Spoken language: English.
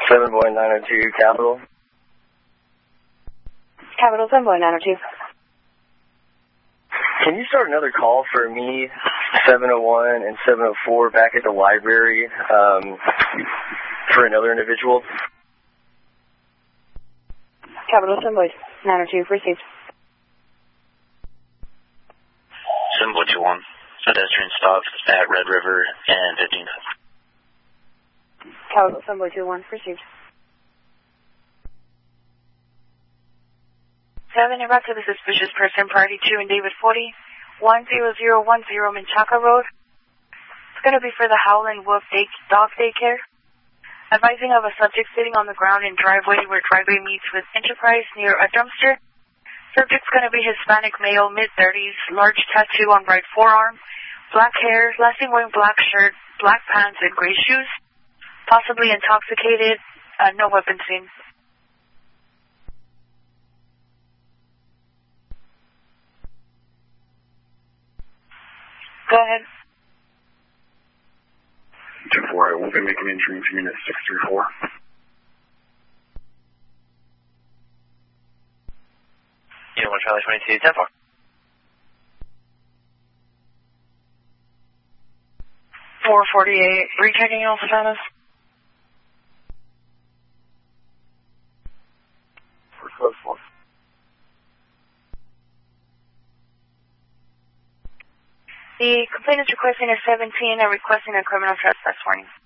7 Boy 902 Capital. Capital 7 Boy 902. Can you start another call for me, 701 and 704, back at the library for another individual? Capital 7 Boy 902, received. 7 Boy 21, pedestrian stop at Red River and 15th. Capital 7 Boy 21, received. 7, in route to the suspicious person, priority 2 in David 40, 10010 Menchaca Road. It's going to be for the Howlin' Wolf Dog Daycare. Advising of a subject sitting on the ground in driveway where driveway meets with Enterprise near a dumpster. Subject's going to be Hispanic male, mid-30s, large tattoo on right forearm, black hair, last seen wearing black shirt, black pants, and gray shoes. Possibly intoxicated, no weapon seen. Go ahead. 2-4, I will be making entry into unit 634. Unit 1 Charlie 22, 10-4. 448, rechecking your status. For close one. The complainant is requesting a 17 and requesting a criminal trespass warning.